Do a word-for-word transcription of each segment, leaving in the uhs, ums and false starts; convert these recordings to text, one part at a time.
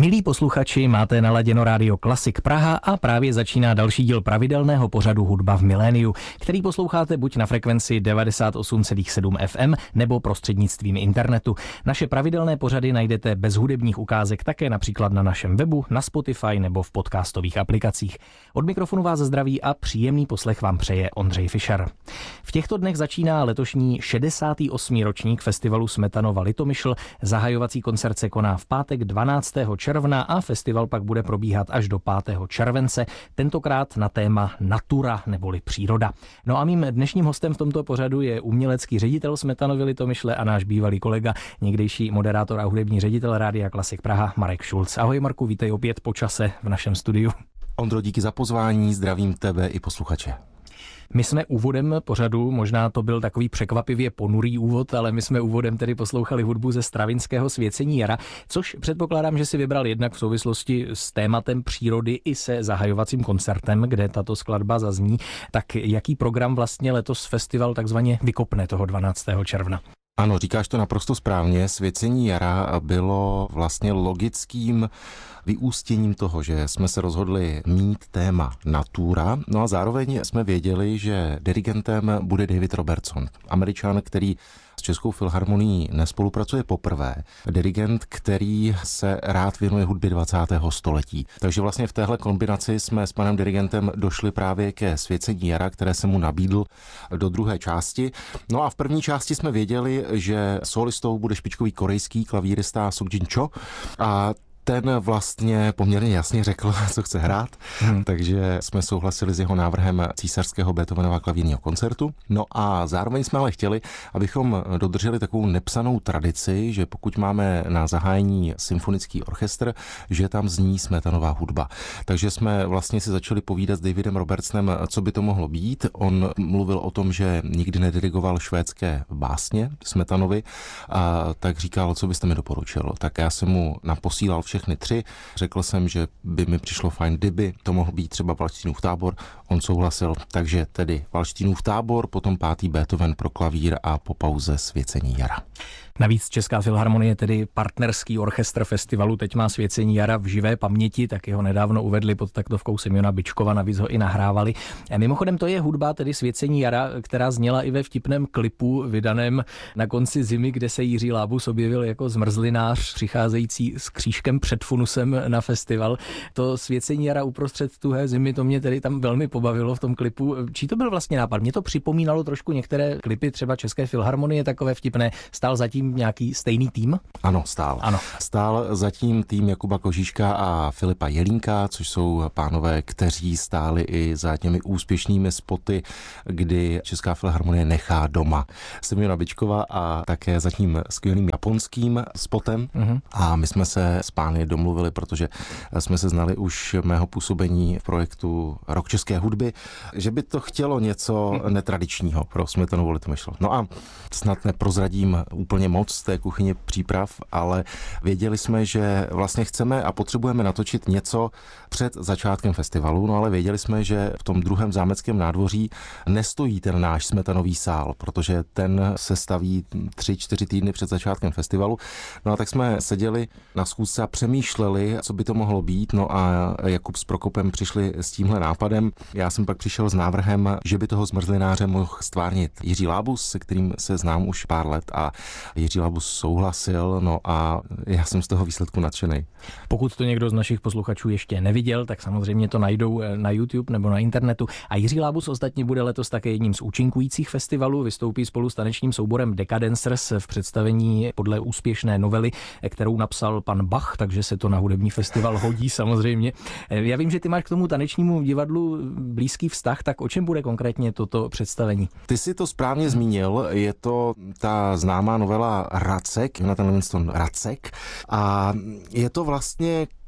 Milí posluchači, máte naladěno Rádio Klasik Praha a právě začíná další díl pravidelného pořadu Hudba v miléniu, který posloucháte buď na frekvenci devadesát osm celá sedm F M nebo prostřednictvím internetu. Naše pravidelné pořady najdete bez hudebních ukázek také například na našem webu, na Spotify nebo v podcastových aplikacích. Od mikrofonu vás zdraví a příjemný poslech vám přeje Ondřej Fischer. V těchto dnech začíná letošní šedesátý osmý ročník festivalu Smetanova Litomyšl. Zahajovací koncert se koná v pátek dvanáctého června a festival pak bude probíhat až do pátého července, tentokrát na téma natura neboli příroda. No a mým dnešním hostem v tomto pořadu je umělecký ředitel Smetanovy Litomyšle a náš bývalý kolega, někdejší moderátor a hudební ředitel Rádia Klasik Praha Marek Šulc. Ahoj Marku, vítej opět po čase v našem studiu. Ondro, díky za pozvání, zdravím tebe i posluchače. My jsme úvodem pořadu, možná to byl takový překvapivě ponurý úvod, ale my jsme úvodem tedy poslouchali hudbu ze stravinského Svěcení jara, což předpokládám, že si vybral jednak v souvislosti s tématem přírody i se zahajovacím koncertem, kde tato skladba zazní. Tak jaký program vlastně letos festival takzvaně vykopne toho dvanáctého června? Ano, říkáš to naprosto správně. Svěcení jara bylo vlastně logickým vyústěním toho, že jsme se rozhodli mít téma natura, no a zároveň jsme věděli, že dirigentem bude David Robertson, Američan, který s Českou filharmonií nespolupracuje poprvé. Dirigent, který se rád věnuje hudbě dvacátého století. Takže vlastně v téhle kombinaci jsme s panem dirigentem došli právě ke Svěcení jara, které se mu nabídl do druhé části. No a v první části jsme věděli, že solistou bude špičkový korejský klavírista Suk Jin Cho a ten vlastně poměrně jasně řekl, co chce hrát, hmm. takže jsme souhlasili s jeho návrhem císařského Beethovenova klavírního koncertu. No a zároveň jsme ale chtěli, abychom dodrželi takovou nepsanou tradici, že pokud máme na zahájení symfonický orchestr, že tam zní Smetanová hudba. Takže jsme vlastně si začali povídat s Davidem Robertsonem, co by to mohlo být. On mluvil o tom, že nikdy nedirigoval švédské básně Smetanovi, a tak říkal, co byste mi doporučil. Tak já jsem mu naposílal všechny tři. Řekl jsem, že by mi přišlo fajn, kdyby to mohl být třeba Valdštínův tábor. On souhlasil, takže tedy Valdštínův tábor, potom pátý Beethoven pro klavír a po pauze Svěcení jara. Navíc Česká filharmonie, tedy partnerský orchestr festivalu, teď má Svěcení jara v živé paměti, tak jeho nedávno uvedli pod taktovkou Semjona Byčkova, navíc ho i nahrávali. A mimochodem to je hudba, tedy Svěcení jara, která zněla i ve vtipném klipu vydaném na konci zimy, kde se Jiří Lábus objevil jako zmrzlinář přicházející s křížkem před funusem na festival. To Svěcení jara uprostřed tuhé zimy, to mě tedy tam velmi pobavilo v tom klipu. Čí to byl vlastně nápad? Mě to připomínalo trošku některé klipy třeba České filharmonie, takové vtipné. Stál zatím nějaký stejný tým? Ano, stál. Ano. Stál zatím tým Jakuba Kožíška a Filipa Jelínka, což jsou pánové, kteří stáli i za těmi úspěšnými spoty, kdy Česká filharmonie nechá doma Semjona Byčkova a také za tím skvělým japonským spotem. Uh-huh. A my jsme se s pány domluvili, protože jsme se znali už mého působení v projektu Rok české hudby, že by to chtělo něco netradičního pro Smetanovu Litomyšl. No a snad neprozradím úplně moc z té kuchyně příprav, ale věděli jsme, že vlastně chceme a potřebujeme natočit něco před začátkem festivalu, no ale věděli jsme, že v tom druhém zámeckém nádvoří nestojí ten náš Smetanový sál, protože ten se staví tři, čtyři týdny před začátkem festivalu. No a tak jsme seděli na schůzce a přemýšleli, co by to mohlo být, no a Jakub s Prokopem přišli s tímhle nápadem. Já jsem pak přišel s návrhem, že by toho zmrzlináře mohl stvárnit Jiří Lábus, se kterým se znám už pár let a Jiří Lábus souhlasil, no a já jsem z toho výsledku nadšenej. Pokud to někdo z našich posluchačů ještě neviděl, tak samozřejmě to najdou na YouTube nebo na internetu. A Jiří Lábus ostatně bude letos také jedním z účinkujících festivalů, vystoupí spolu s tanečním souborem Decadencers v představení podle úspěšné novely, kterou napsal pan Bach, takže se to na hudební festival hodí samozřejmě. Já vím, že ty máš k tomu tanečnímu divadlu blízký vztah, tak o čem bude konkrétně toto představení? Ty si to správně zmínil, je to ta známá novela Racek, Jonathan Livingston Racek, a je to vlastně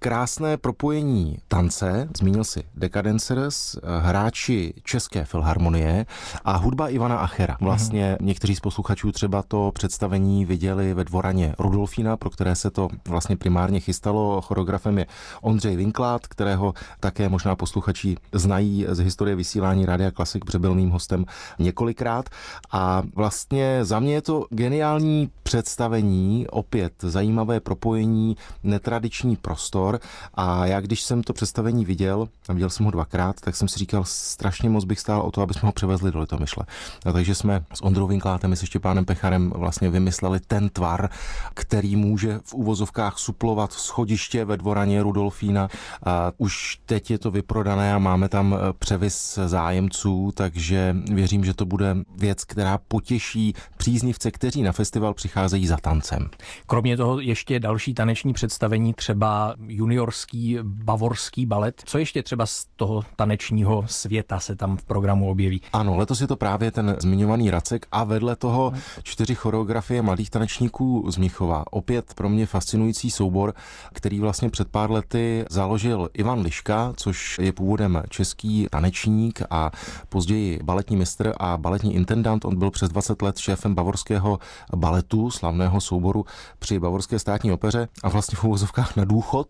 krásné propojení tance, zmínil si Decadencers, hráči České filharmonie a hudba Ivana Achera. Vlastně mm. někteří z posluchačů třeba to představení viděli ve Dvoraně Rudolfína, pro které se to vlastně primárně chystalo. Choreografem je Ondřej Vinklát, kterého také možná posluchači znají z historie vysílání Rádia Klasik, protože byl mým hostem několikrát. A vlastně za mě je to geniální představení, opět zajímavé propojení, netradiční prostor. A já, když jsem to představení viděl, a viděl jsem ho dvakrát, tak jsem si říkal, strašně moc bych stál o to, aby jsme ho převezli do Litomyšle. A takže jsme s Ondrou Vinklátem i se Štěpánem Pecharem vlastně vymysleli ten tvar, který může v uvozovkách suplovat schodiště ve Dvoraně Rudolfína. A už teď je to vyprodané a máme tam převis zájemců, takže věřím, že to bude věc, která potěší příznivce, kteří na festival přicházejí za tancem. Kromě toho ještě další taneční představení, třeba juniorský bavorský balet. Co ještě třeba z toho tanečního světa se tam v programu objeví? Ano, letos je to právě ten zmiňovaný Racek a vedle toho čtyři choreografie mladých tanečníků z Mnichova. Opět pro mě fascinující soubor, který vlastně před pár lety založil Ivan Liška, což je původem český tanečník a později baletní mistr a baletní intendant. On byl přes dvacet let šéfem bavorského baletu, slavného souboru při Bavorské státní opeře a vlastně v uvozovkách na důchod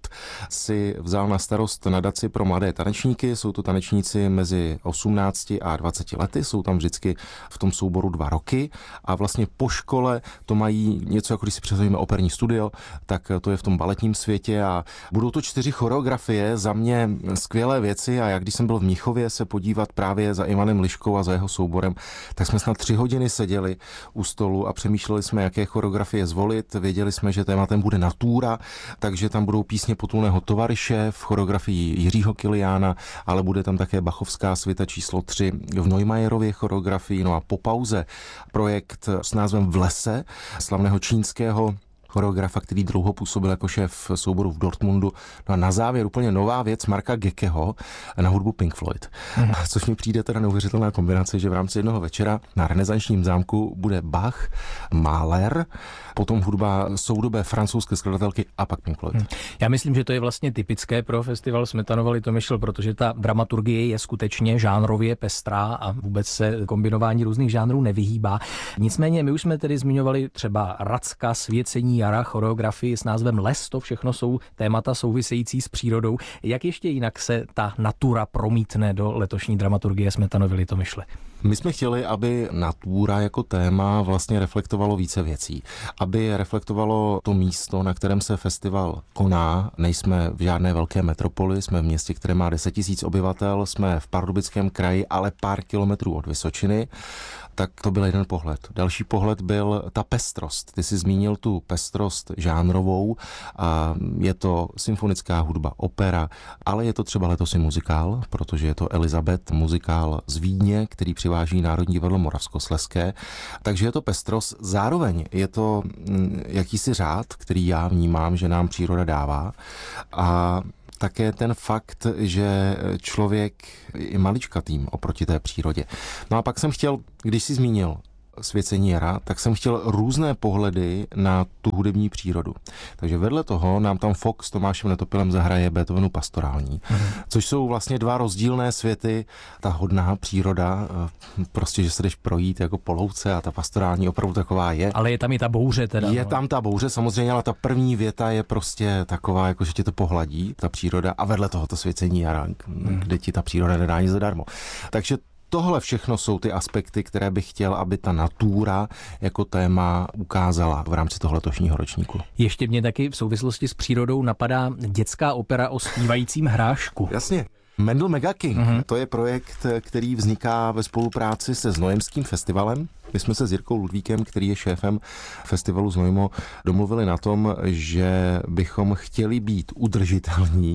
si vzal na starost nadaci pro mladé tanečníky. Jsou to tanečníci mezi osmnácti a dvaceti lety, jsou tam vždycky v tom souboru dva roky a vlastně po škole to mají něco, jako když si představíme operní studio, tak to je v tom baletním světě a budou to čtyři choreografie, za mě skvělé věci a jak když jsem byl v Mnichově se podívat právě za Ivanem Liškou a za jeho souborem, tak jsme snad tři hodiny seděli u stolu a přemýšleli jsme, jaké choreografie zvolit. Věděli jsme, že tématem bude natura, takže tam budou písně Potulného tovaryše v choreografii Jiřího Kiliána, ale bude tam také bachovská svita číslo tři v Neumayerově choreografii. No a po pauze projekt s názvem V lese slavného čínského choreografa, který dlouho působil jako šéf souboru v Dortmundu. No a na závěr úplně nová věc Marka Gekeho na hudbu Pink Floyd. Hmm. Což mi přijde teda neuvěřitelná kombinace, že v rámci jednoho večera na renesančním zámku bude Bach, Mahler, potom hudba soudobé francouzské skladatelky a pak Pink Floyd. Hmm. Já myslím, že to je vlastně typické pro festival Smetanova Litomyšl, protože ta dramaturgie je skutečně žánrově pestrá a vůbec se kombinování různých žánrů nevyhýbá. Nicméně my už jsme tedy zmiňovali třeba Racka, Svěcení jara, choreografii s názvem Les, to všechno jsou témata související s přírodou. Jak ještě jinak se ta natura promítne do letošní dramaturgie Smetanovy Litomyšle? My jsme chtěli, aby natura jako téma vlastně reflektovalo více věcí. Aby reflektovalo to místo, na kterém se festival koná. Nejsme v žádné velké metropoli, jsme v městě, které má deset tisíc obyvatel, jsme v Pardubickém kraji, ale pár kilometrů od Vysočiny. Tak to byl jeden pohled. Další pohled byl ta pestrost. Ty jsi zmínil tu pestrost žánrovou. A je to symfonická hudba, opera, ale je to třeba letos i muzikál, protože je to Elizabeth, muzikál z Vídně, který přiváží Národní divadlo Moravskoslezské. Takže je to pestrost. Zároveň je to jakýsi řád, který já vnímám, že nám příroda dává. A také ten fakt, že člověk je maličkatým oproti té přírodě. No a pak jsem chtěl, když jsi zmínil Svěcení jara, tak jsem chtěl různé pohledy na tu hudební přírodu. Takže vedle toho nám tam Fox s Tomášem Netopilem zahraje Beethovenu pastorální, mhm. což jsou vlastně dva rozdílné světy. Ta hodná příroda, prostě, že se jdeš projít jako po louce a ta pastorální opravdu taková je. Ale je tam i ta bouře teda. Je no. tam ta bouře samozřejmě, ale ta první věta je prostě taková, jako že tě to pohladí, ta příroda a vedle toho to Svěcení jara, mhm. kde ti ta příroda nedá nic zadarmo. Takže tohle všechno jsou ty aspekty, které bych chtěl, aby ta natura jako téma ukázala v rámci toho letošního ročníku. Ještě mě taky v souvislosti s přírodou napadá dětská opera o zpívajícím hrášku. Jasně. Mendel Megaking, mm-hmm. to je projekt, který vzniká ve spolupráci se Znojemským festivalem. My jsme se s Jirkou Ludvíkem, který je šéfem festivalu Znojmo, domluvili na tom, že bychom chtěli být udržitelní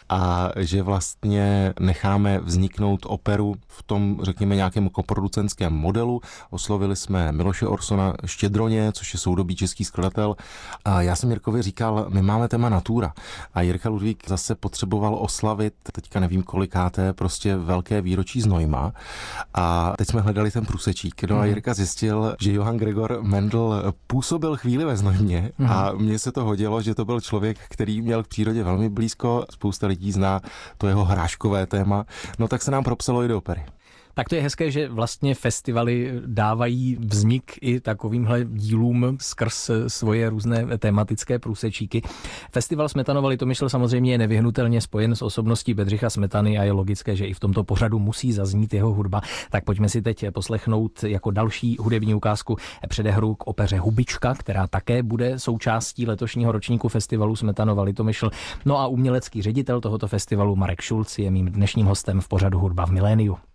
a že vlastně necháme vzniknout operu v tom, řekněme, nějakém koproducenském modelu. Oslovili jsme Miloše Orsona Štědroně, což je soudobý český skladatel. A já jsem Jirkovi říkal, my máme téma Natura. A Jirka Ludvík zase potřeboval oslavit, teďka nevím kolikáté, prostě velké výročí Znojma. A teď jsme hledali ten průsečík. No a Jirka zjistil, že Johann Gregor Mendel působil chvíli ve Znojmě a mně se to hodilo, že to byl člověk, který měl k přírodě velmi blízko. Spousta lidí zná to jeho hráškové téma. No tak se nám propsalo i do opery. Tak to je hezké, že vlastně festivaly dávají vznik i takovýmhle dílům skrz svoje různé tematické průsečíky. Festival Smetanova Litomyšl samozřejmě je nevyhnutelně spojen s osobností Bedřicha Smetany a je logické, že i v tomto pořadu musí zaznít jeho hudba. Tak pojďme si teď poslechnout jako další hudební ukázku předehru k opeře Hubička, která také bude součástí letošního ročníku festivalu Smetanova Litomyšl. No a umělecký ředitel tohoto festivalu Marek Šulc je mým dnešním hostem v pořadu Hudba v miléniu.